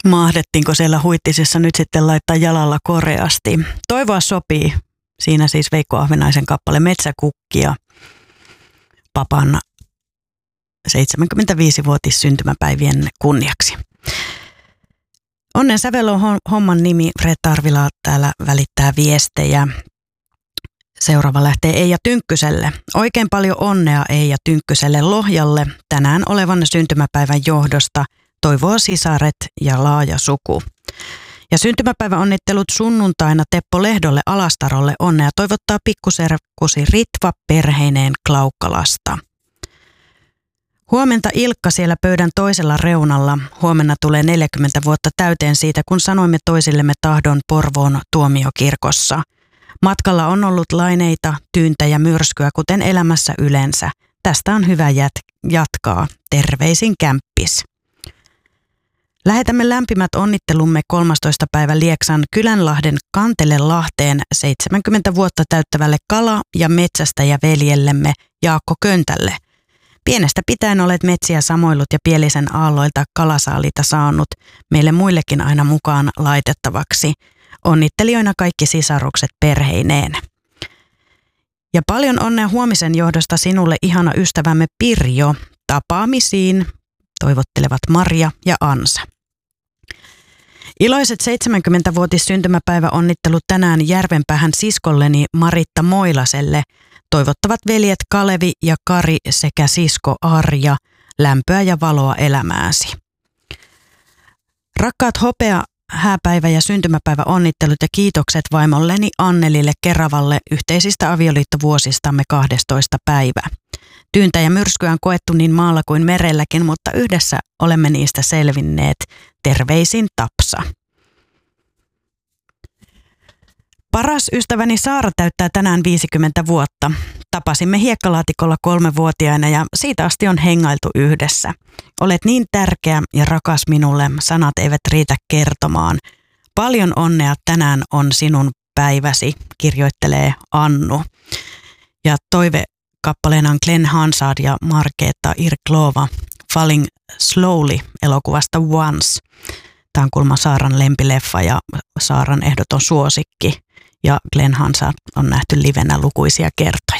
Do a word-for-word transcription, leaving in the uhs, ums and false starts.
Mahdettiinko siellä Huittisissa nyt sitten laittaa jalalla koreasti? Toivoa sopii. Siinä siis Veikko Ahvenaisen kappale Metsäkukkia papan seitsemänkymmentäviisivuotis syntymäpäivien kunniaksi. Onnen sävel on homman nimi. Fred Tarvila täällä välittää viestejä. Seuraava lähtee Eija Tynkkyselle. Oikein paljon onnea Eija Tynkkyselle Lohjalle tänään olevan syntymäpäivän johdosta. Toivoo sisaret ja laaja suku. Ja syntymäpäivän onnittelut sunnuntaina Teppo Lehdolle Alastarolle. Onnea toivottaa pikkuserkkusi Ritva perheineen Klaukkalasta. Huomenta Ilkka siellä pöydän toisella reunalla. Huomenna tulee neljäkymmentä vuotta täyteen siitä, kun sanoimme toisillemme tahdon Porvoon tuomiokirkossa. Matkalla on ollut laineita, tyyntä ja myrskyä, kuten elämässä yleensä. Tästä on hyvä jät- jatkaa. Terveisin Kämppis. Lähetämme lämpimät onnittelumme kolmastoista päivä Lieksan Kylänlahden Kantelelahteen seitsemänkymmentä vuotta täyttävälle kala- ja metsästäjäveljellemme Jaakko Köntälle. Pienestä pitäen olet metsiä samoillut ja Pielisen aalloilta kalasaalita saanut, meille muillekin aina mukaan laitettavaksi. Onnittelijoina kaikki sisarukset perheineen. Ja paljon onnea huomisen johdosta sinulle ihana ystävämme Pirjo. Tapaamisiin, toivottelevat Marja ja Ansa. Iloiset seitsemänkymmentävuotis syntymäpäivä onnittelut tänään Järvenpäähän siskolleni Maritta Moilaselle. Toivottavat veljet Kalevi ja Kari sekä sisko Arja, lämpöä ja valoa elämääsi. Rakkaat hopea, hääpäivä ja syntymäpäivä onnittelut ja kiitokset vaimolleni Annelille Keravalle yhteisistä avioliittovuosistamme kahdestoista päivä. Tyyntä ja myrskyä on koettu niin maalla kuin merelläkin, mutta yhdessä olemme niistä selvinneet. Terveisin Tapsa. Paras ystäväni Saara täyttää tänään viisikymmentä vuotta. Tapasimme hiekkalaatikolla kolmevuotiaana ja siitä asti on hengailtu yhdessä. Olet niin tärkeä ja rakas minulle, sanat eivät riitä kertomaan. Paljon onnea tänään on sinun päiväsi, kirjoittelee Annu. Ja toive kappaleena on Glenn Hansard ja Marketa Irklova Falling Slowly elokuvasta Once. Tämä on kuulemma Saaran lempileffa ja Saaran ehdoton suosikki. Ja Glenn Hansard on nähty livenä lukuisia kertoja.